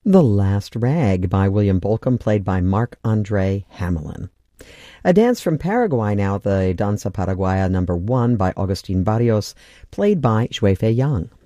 The Last Rag by William Bolcom, played by Marc-Andre Hamelin. A dance from Paraguay now, the Danza Paraguaya No. 1 by Agustin Barrios, played by Xue Fei Yang.